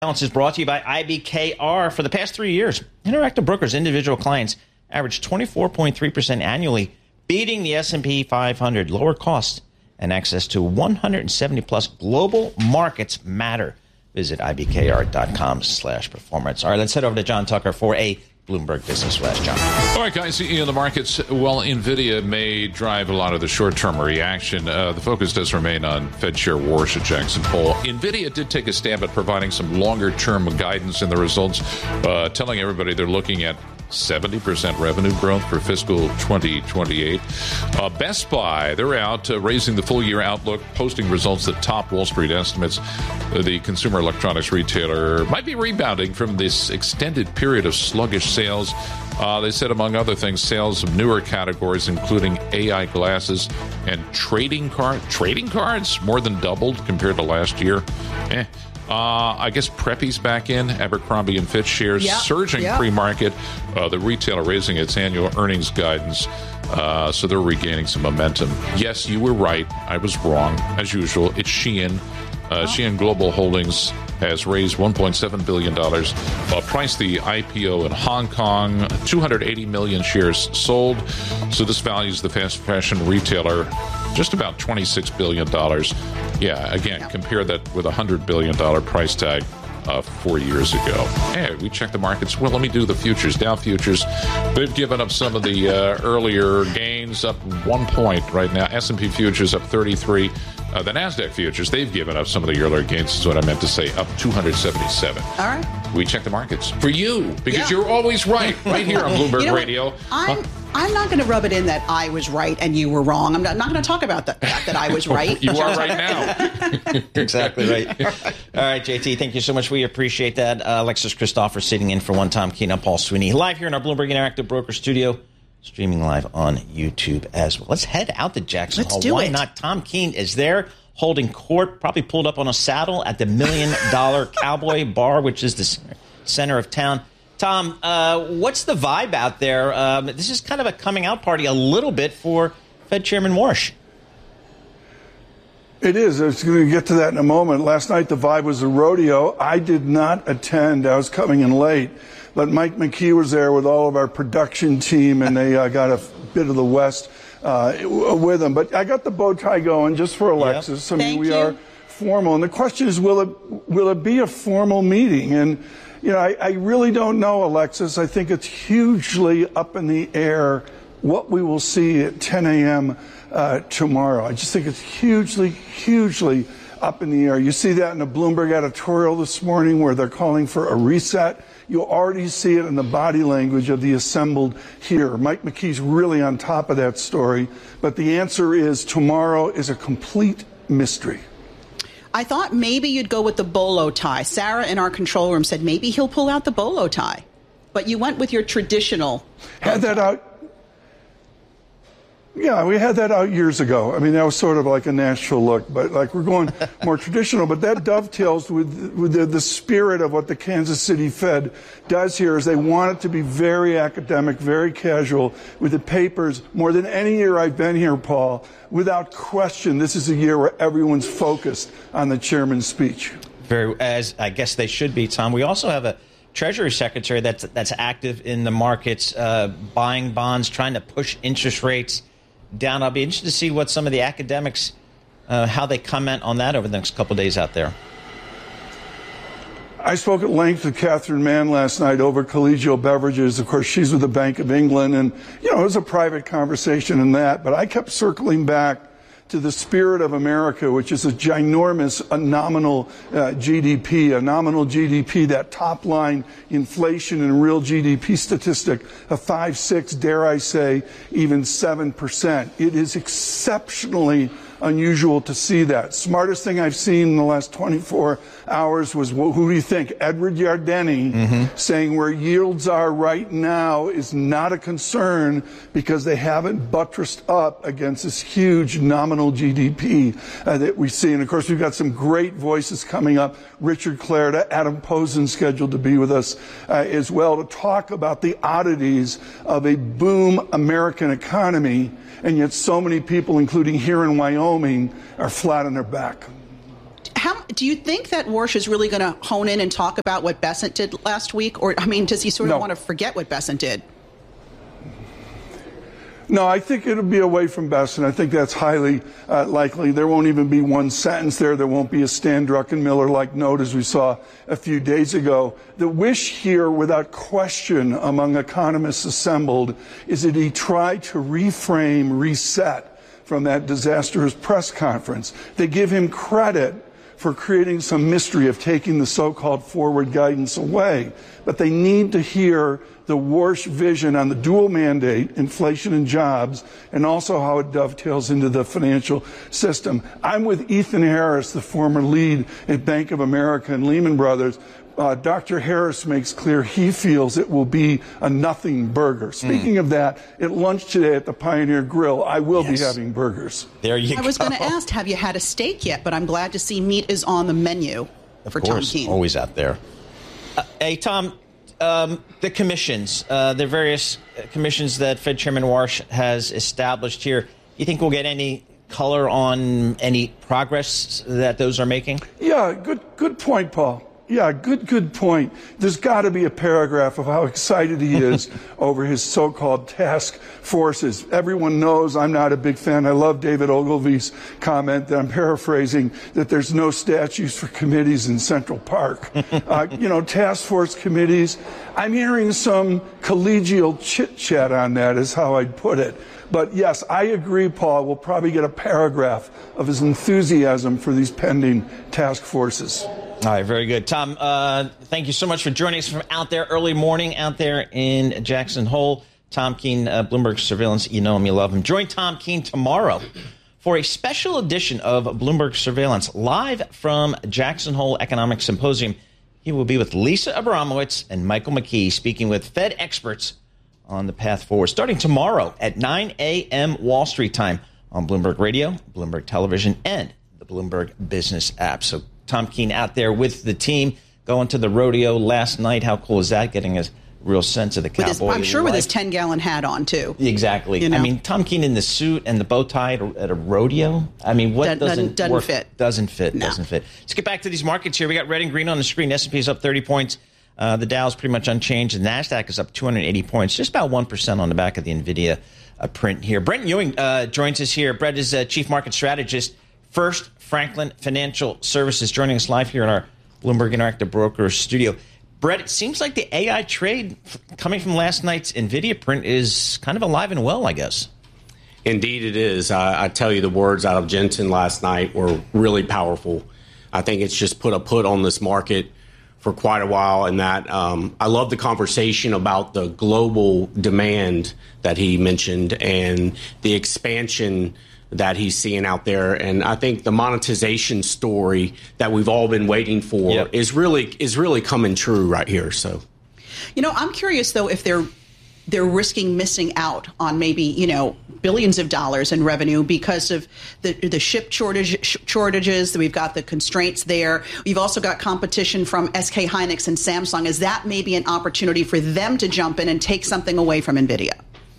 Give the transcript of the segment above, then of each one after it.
Balance is brought to you by IBKR. For the past 3 years, Interactive Brokers individual clients averaged 24.3% annually, beating the S&P 500. Lower costs and access to 170-plus global markets matter. Visit ibkr.com/performance. All right, let's head over to John Tucker for a Bloomberg Business Flash. John. All right, guys, in the markets, well, NVIDIA may drive a lot of the short-term reaction. The focus does remain on Fed Chair Warsh at Jackson Hole. NVIDIA did take a stab at providing some longer-term guidance in the results, telling everybody they're looking at 70% revenue growth for fiscal 2028. Best Buy, they're out raising the full-year outlook, posting results that top Wall Street estimates. The consumer electronics retailer might be rebounding from this extended period of sluggish sales. They said, among other things, sales of newer categories, including AI glasses and trading cards, more than doubled compared to last year. I guess Preppy's back in. Abercrombie & Fitch shares surging pre-market. The retailer raising its annual earnings guidance, so they're regaining some momentum. Yes, you were right. I was wrong, as usual. It's Shein. Shein Global Holdings has raised $1.7 billion, priced the IPO in Hong Kong, 280 million shares sold. So this values the fast fashion retailer just about $26 billion. Yeah, again, compare that with a $100 billion price tag 4 years ago. Hey, we checked the markets. Well, let me do the futures. Dow futures, they've given up some of the earlier gains, up 1 point right now. S&P futures up 33. The NASDAQ futures, they've given up some of the earlier gains, is what I meant to say, up 277. All right. We check the markets. For you, because you're always right here on Bloomberg Radio. I'm not going to rub it in that I was right and you were wrong. I'm not going to talk about the fact that I was right. You are right now. Exactly right. All right, JT, thank you so much. We appreciate that. Alexis Christopher sitting in for one Tom Keene. I'm Paul Sweeney, live here in our Bloomberg Interactive Broker studio, streaming live on YouTube as well. Let's head out to Jackson Hole. Why not? Tom Keene is there holding court, probably pulled up on a saddle at the $1 Million Cowboy Bar, which is the center of town. Tom, what's the vibe out there? This is kind of a coming out party a little bit for Fed Chairman Warsh. It is. I was going to get to that in a moment. Last night, the vibe was a rodeo. I did not attend. I was coming in late. But Mike McKee was there with all of our production team, and they got a bit of the West with them. But I got the bow tie going just for Alexis. Yep. I mean, we are formal. And the question is, will it be a formal meeting? And you know, I really don't know, Alexis. I think it's hugely up in the air what we will see at 10 a.m. Tomorrow. I just think it's hugely up in the air. You see that in the Bloomberg editorial this morning where they're calling for a reset. You'll already see it in the body language of the assembled here. Mike McKee's really on top of that story. But the answer is tomorrow is a complete mystery. I thought maybe you'd go with the bolo tie. Sarah in our control room said maybe he'll pull out the bolo tie. But you went with your traditional. Had that out. Yeah, we had that out years ago. I mean, that was sort of like a Nashville look, but like we're going more traditional. But that dovetails with the spirit of what the Kansas City Fed does here is they want it to be very academic, very casual, with the papers. More than any year I've been here, Paul, without question, this is a year where everyone's focused on the chairman's speech. As I guess they should be, Tom. We also have a Treasury Secretary that's active in the markets, buying bonds, trying to push interest rates down. I'll be interested to see what some of the academics, how they comment on that over the next couple of days out there. I spoke at length with Catherine Mann last night over collegial beverages. Of course, she's with the Bank of England, and, you know, it was a private conversation in that, but I kept circling back to the spirit of America, which is a ginormous nominal GDP, that top line inflation and real GDP statistic of 5, 6, dare I say, even 7%. It is exceptionally unusual to see that. Smartest thing I've seen in the last 24 hours was, who do you think? Edward Yardeni saying where yields are right now is not a concern because they haven't buttressed up against this huge nominal GDP that we see. And of course, we've got some great voices coming up. Richard Clarida, Adam Posen scheduled to be with us as well to talk about the oddities of a boom American economy. And yet so many people, including here in Wyoming, are flat on their back. How do you think that Warsh is really going to hone in and talk about what Bessent did last week? Or, I mean, does he sort of want to forget what Bessent did? No, I think it'll be away from Bessent. I think that's highly likely. There won't even be one sentence there. There won't be a Stan Druckenmiller-like note as we saw a few days ago. The wish here, without question, among economists assembled, is that he tried to reframe, reset from that disastrous press conference. They give him credit for creating some mystery of taking the so-called forward guidance away. But they need to hear the Warsh vision on the dual mandate, inflation and jobs, and also how it dovetails into the financial system. I'm with Ethan Harris, the former lead at Bank of America and Lehman Brothers. Dr. Harris makes clear he feels it will be a nothing burger. Speaking of that, at lunch today at the Pioneer Grill, I will be having burgers. There you go. I was going to ask, have you had a steak yet? But I'm glad to see meat is on the menu for Tom Keene. Always out there. Hey, Tom, the commissions, the various commissions that Fed Chairman Warsh has established here, you think we'll get any color on any progress that those are making? Yeah, good point, Paul. Yeah, good point. There's got to be a paragraph of how excited he is over his so-called task forces. Everyone knows I'm not a big fan. I love David Ogilvy's comment that I'm paraphrasing that there's no statues for committees in Central Park. Task force committees. I'm hearing some collegial chit-chat on that is how I'd put it. But yes, I agree, Paul. We'll probably get a paragraph of his enthusiasm for these pending task forces. All right, very good. Tom, thank you so much for joining us from out there, early morning out there in Jackson Hole. Tom Keene, Bloomberg Surveillance. You know him, you love him. Join Tom Keene tomorrow for a special edition of Bloomberg Surveillance, live from Jackson Hole Economic Symposium. He will be with Lisa Abramowitz and Michael McKee, speaking with Fed experts on the path forward, starting tomorrow at 9 a.m. Wall Street time on Bloomberg Radio, Bloomberg Television, and the Bloomberg Business app. So Tom Keene out there with the team, going to the rodeo last night. How cool is that? Getting a real sense of the cowboy. I'm sure with his 10-gallon hat on, too. Exactly. I mean, Tom Keene in the suit and the bow tie at a rodeo. I mean, what doesn't fit? Doesn't fit. No. Doesn't fit. Let's get back to these markets here. We got red and green on the screen. S&P is up 30 points. The Dow is pretty much unchanged. The NASDAQ is up 280 points, just about 1% on the back of the NVIDIA print here. Brent Ewing joins us here. Brent is Chief Market Strategist, First Franklin Financial Services, joining us live here in our Bloomberg Interactive Brokers studio. Brett, it seems like the AI trade coming from last night's NVIDIA print is kind of alive and well, I guess. Indeed it is. I tell you, the words out of Jensen last night were really powerful. I think it's just put a put on this market for quite a while, and that I love the conversation about the global demand that he mentioned and the expansion that he's seeing out there. And I think the monetization story that we've all been waiting for is really coming true right here. So, I'm curious though if they're risking missing out on maybe billions of dollars in revenue because of the chip shortages. We've got the constraints there. We've also got competition from SK Hynix and Samsung. Is that maybe an opportunity for them to jump in and take something away from NVIDIA?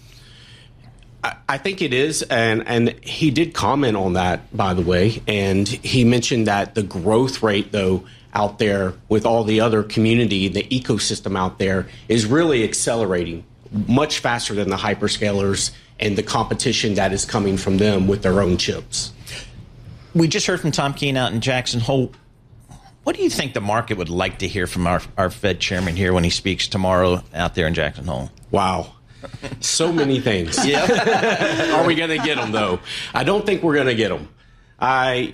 I think it is, and he did comment on that, by the way, and he mentioned that the growth rate, though, out there with all the other community, the ecosystem out there, is really accelerating much faster than the hyperscalers and the competition that is coming from them with their own chips. We just heard from Tom Keene out in Jackson Hole. What do you think the market would like to hear from our Fed chairman here when he speaks tomorrow out there in Jackson Hole? Wow. So many things. Are we going to get them, though? I don't think we're going to get them.